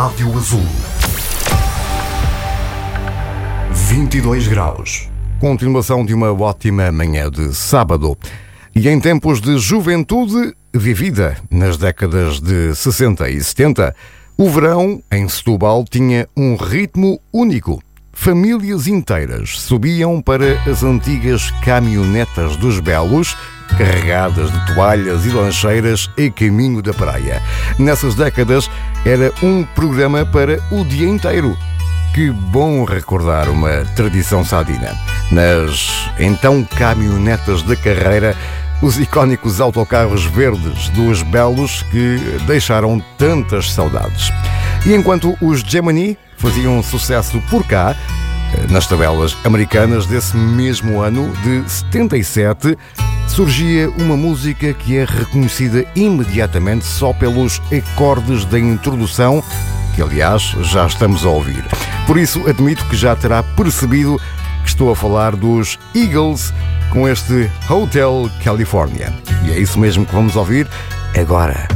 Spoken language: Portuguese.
Rádio Azul. 22 graus. Continuação de uma ótima manhã de sábado. E em tempos de juventude vivida nas décadas de 60 e 70, o verão em Setúbal tinha um ritmo único. Famílias inteiras subiam para as antigas caminhonetas dos Belos, carregadas de toalhas e lancheiras a caminho da praia. Nessas décadas era um programa para o dia inteiro. Que bom recordar uma tradição sadina. Nas então caminhonetas da carreira, os icónicos autocarros verdes dos Belos que deixaram tantas saudades. E enquanto os Gemini faziam sucesso por cá, nas tabelas americanas desse mesmo ano de 77, surgia uma música que é reconhecida imediatamente só pelos acordes da introdução, que aliás já estamos a ouvir. Por isso admito que já terá percebido que estou a falar dos Eagles com este Hotel California. E é isso mesmo que vamos ouvir agora.